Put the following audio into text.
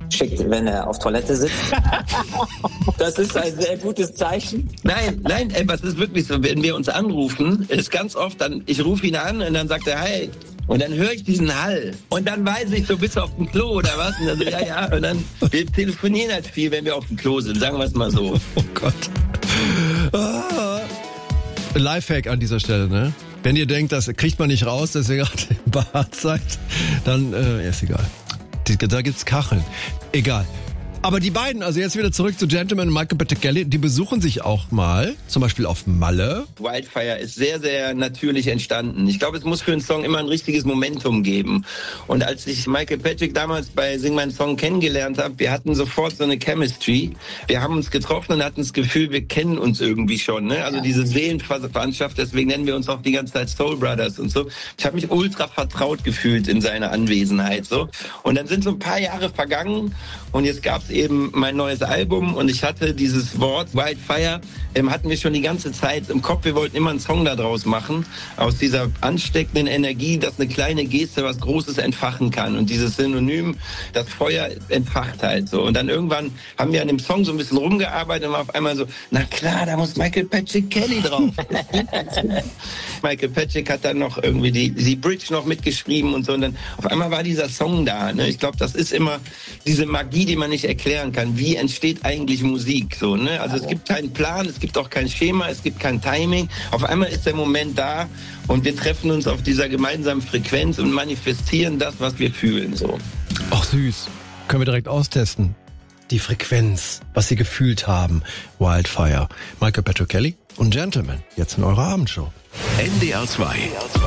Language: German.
schickt, wenn er auf Toilette sitzt. Das ist ein sehr gutes Zeichen. Nein, was ist wirklich so, wenn wir uns anrufen, ist ganz oft dann, ich rufe ihn an und dann sagt er, hi. Und dann höre ich diesen Hall. Und dann weiß ich, so bist du auf dem Klo oder was? Und dann so, ja. Und dann, wir telefonieren halt viel, wenn wir auf dem Klo sind. Sagen wir es mal so. Oh Gott. Lifehack an dieser Stelle, ne? Wenn ihr denkt, das kriegt man nicht raus, dass ihr gerade im Bad seid, dann ist egal. Da gibt's Kacheln. Egal. Aber die beiden, also jetzt wieder zurück zu Gentleman und Michael Petrocelli, die besuchen sich auch mal, zum Beispiel auf Malle. Wildfire ist sehr, sehr natürlich entstanden. Ich glaube, es muss für einen Song immer ein richtiges Momentum geben. Und als ich Michael Patrick damals bei Sing meinen Song kennengelernt habe, wir hatten sofort so eine Chemistry. Wir haben uns getroffen und hatten das Gefühl, wir kennen uns irgendwie schon. Ne? Also diese Seelenverwandtschaft, deswegen nennen wir uns auch die ganze Zeit Soul Brothers und so. Ich habe mich ultra vertraut gefühlt in seiner Anwesenheit. So. Und dann sind so ein paar Jahre vergangen und jetzt gab es eben mein neues Album und ich hatte dieses Wort Wildfire, hatten wir schon die ganze Zeit im Kopf. Wir wollten immer einen Song da draus machen, aus dieser ansteckenden Energie, dass eine kleine Geste was Großes entfachen kann. Und dieses Synonym, das Feuer entfacht halt so. Und dann irgendwann haben wir an dem Song so ein bisschen rumgearbeitet und war auf einmal so, na klar, da muss Michael Patrick Kelly drauf. Michael Patrick hat dann noch irgendwie die Bridge noch mitgeschrieben und so. Und dann auf einmal war dieser Song da. Ne? Ich glaube, das ist immer diese Magie, die man nicht erklären kann. Wie entsteht eigentlich Musik? So, ne? Also es gibt keinen Plan, es gibt auch kein Schema, es gibt kein Timing. Auf einmal ist der Moment da und wir treffen uns auf dieser gemeinsamen Frequenz und manifestieren das, was wir fühlen. So. Ach süß. Können wir direkt austesten. Die Frequenz, was sie gefühlt haben. Wildfire. Michael Petrocelli und Gentleman. Jetzt in eurer Abendshow. NDR 2.